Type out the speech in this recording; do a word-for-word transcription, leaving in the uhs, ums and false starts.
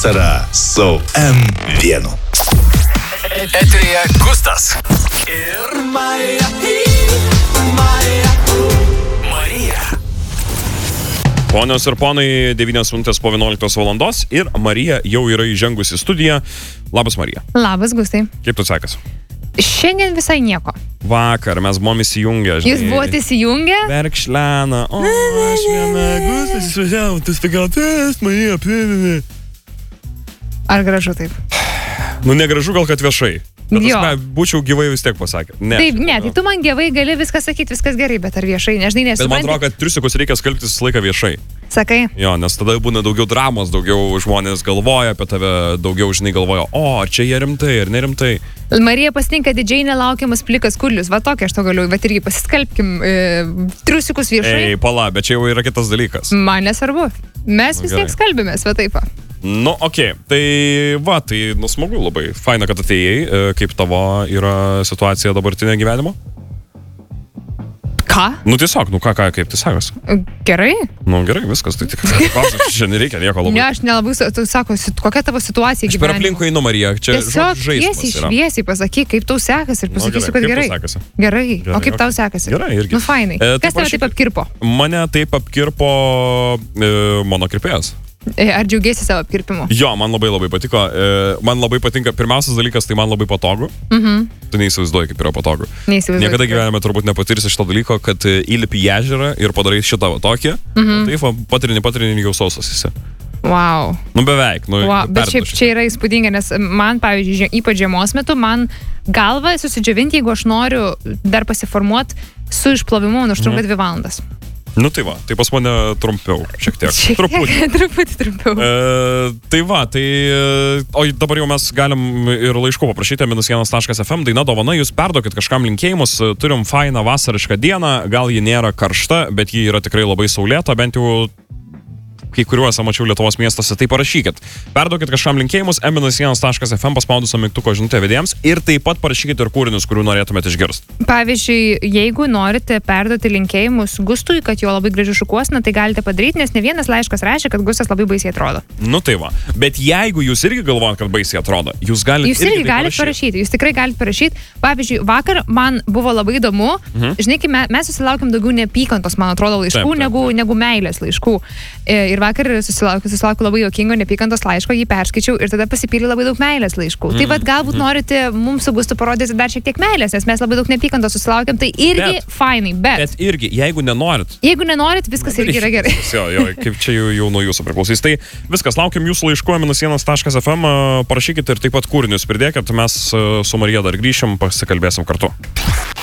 vasara su M vienu. Eteryje Gustas ir Marija. Marija. Ponios ir ponai, devynios minutės po vienuoliktos valandos ir Marija jau yra įžengusi į studiją. Labas, Marija. Labas, Gustai. Kaip tu sekas? Šiandien visai nieko. Vakar mes buvom įsijungę, žinai. Jūs buvote įsijungę? Verkšlena. O, aš viena, Gustas išvažiavo, tu spėgautis, Marija, pėdinė. Ar gražu taip? Nu, negražu gal, kad viešai. Bet Jo. aš būčiau gyvai vis tiek pasakė. Ne, Taip, ne, tai tu man gyvai gali viską sakyti, viskas gerai, bet ar viešai, nežinai, Bet man nesupranti. atrodo, kad triusikus reikia skalbtis visą laiką viešai. Sakai, Jo, nes tada būna daugiau dramos, daugiau žmonės galvoja apie tave, daugiau, žinai, galvoja, o, ar čia jie rimtai, ar nerimtai. Marija pasitinka didžiai nelaukiamas plikas kurlius, va tokia aš to galiu, bet irgi pasiskalbkim e, triusikus viešai. Ei, pala, bet čia jau yra kitas dalykas. Man nesvarbu. Mes Nu, vis tiek gerai. skalbimės, va taip. va. Nu, okei, okay. Tai va, tai nusmagu labai. Faina, kad atėjai. E, Kaip tavo yra situacija dabartinė gyvenimo? Ką? Nu, tiesiog, nu ką, ką, kaip tai sakas? Gerai? Nu, gerai, viskas, tai tik. Klausimas, čia nereikia nieko labai. Ne, aš nelabai, su- tu sako, sit- kokia tavo situacija Aš per gyvenime? aplinkui einu, Marija, čia Tiesiog žodžių žaismas šviesiai, yra. šviesiai pasakyk, kaip tau sekasi ir Nu, pasakysiu, gerai, kad kaip gerai. tau sekasi? Gerai. Gerai, O kaip tau okei. sekasi? Gerai, irgi. Nu, fainai. E, tai Kas tave parašyk- taip apkirpo? Mane taip apkirpo e, mano kirpėjas. E, Ar džiaugiesi savo apkirpimu? Jo, man labai labai patiko. E, man labai patinka, pirmiausias dalykas, tai man labai patogu. Mhm. Tu neįsivaizduoji, kaip yra patogu. Neįsivaizduoju. Niekada gyvenime turbūt nepatirsi šito dalyko, kad e, įlipi į ežerą ir padarai šitą va tokį. Mhm. Taip, va, patirini, patirini jau sausas esi. Wow. Nu beveik. Nu, wow. Bet šiaip perdažai. čia yra įspūdinga, nes man, pavyzdžiui, žie- ypač žiemos metu, man galva susidžiavinti, jeigu aš noriu dar pasiformuoti su išplovimu, man užtrunka Mhm. dvi valandas. Nu tai va, tai pas mane trumpiau, šiek tiek. Šiek tiek, Truputį. truputį trumpiau. E, tai va, tai... e, O dabar jau mes galim ir laiškų paprašyti, minus vienas taškas F M, daina dovana, jūs perduokit kažkam linkėjimus, turim fainą vasarišką dieną, gal ji nėra karšta, bet ji yra tikrai labai saulėta, bent jau kai kuriuose mačiau Lietuvos miestuose, tai parašykit. Perduokit kažkam linkėjimus, minus vienas taškas F M paspaudus ant mygtuko žinutę vedėjams ir taip pat parašykit ir kūrinius, kurių norėtumėte išgirsti. Pavyzdžiui, jeigu norite perduoti linkėjimus Gustui, kad jo labai graži šukuosna, tai galite padaryti, nes ne vienas laiškas rašė, kad Gustas labai baisiai atrodo. Nu tai va, bet jeigu jūs irgi galvojat, kad baisiai atrodo, jūs galite Jūs irgi galite parašyti, jūs tikrai galite parašyti. Pavyzdžiui, vakar man buvo labai įdomu, mhm. žinai, kai me- mes susilaukėm daugiau neapykantos, man atrodo, laiškų, Taip, taip, negu, negu meilės laiškų. E, Ir vakar susilaukiu, susilaukiu labai juokingo neapykantos laiško, jį perskaičiau ir tada pasipylė labai daug meilės laiškų. Mhm. Tai vad galbūt norite mums su Gustu parodyti dar šiek tiek meilės, nes mes labai daug neapykantos susilaukėm, tai irgi Bet- fainai, bet, Bet irgi, jeigu nenorit, jeigu nenorit, viskas irgi yra gerai. Jo, jo, kaip čia jau, jau nuo jūsų priklausys. Tai viskas, laukiam jūsų laiškų, minus vienas taškas F M, parašykit ir taip pat kūrinius pridėkit, mes e, su Marija dar grįšim, pasikalbėsim kartu.